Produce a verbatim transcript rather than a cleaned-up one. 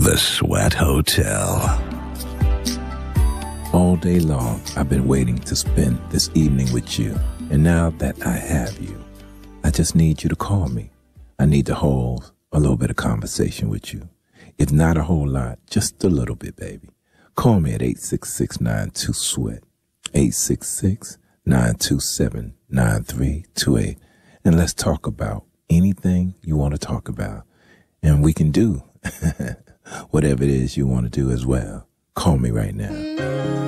The Sweat Hotel. All day long, I've been waiting to spend this evening with you. And now that I have you, I just need you to call me. I need to hold a little bit of conversation with you. If not a whole lot, just a little bit, baby. Call me at eight six six, nine two, SWEAT, eight six six, nine two seven, nine three two eight. And let's talk about anything you want to talk about. And we can do whatever it is you want to do as well. Call me right now.